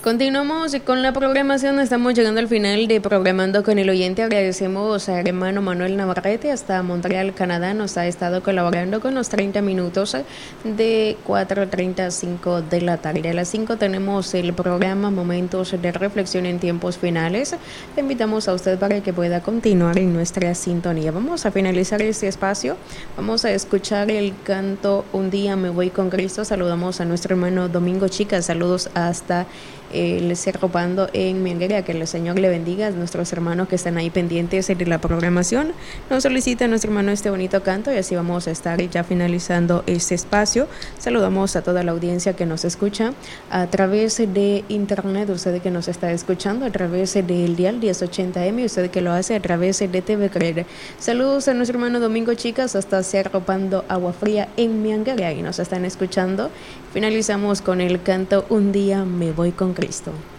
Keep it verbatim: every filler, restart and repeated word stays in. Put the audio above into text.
Continuamos con la programación, estamos llegando al final de Programando con el Oyente. Agradecemos a hermano Manuel Navarrete hasta Montreal, Canadá, nos ha estado colaborando con los treinta minutos de cuatro treinta a cinco de la tarde. A las cinco tenemos el programa Momentos de Reflexión en Tiempos Finales. Le invitamos a usted para que pueda continuar en nuestra sintonía. Vamos a finalizar este espacio, vamos a escuchar el canto Un día me voy con Cristo. Saludamos a nuestro hermano Domingo Chica, saludos hasta el Cerro Pando en Mianguera, que el Señor le bendiga a nuestros hermanos que están ahí pendientes de la programación. Nos solicita nuestro hermano este bonito canto y así vamos a estar ya finalizando este espacio. Saludamos a toda la audiencia que nos escucha a través de internet, usted que nos está escuchando a través del dial diez ochenta eme, usted que lo hace a través de T V Creer. Saludos a nuestro hermano Domingo Chicas hasta Cerro Pando, Agua Fría en Mianguera y nos están escuchando. Finalizamos con el canto Un día me voy con Cristo.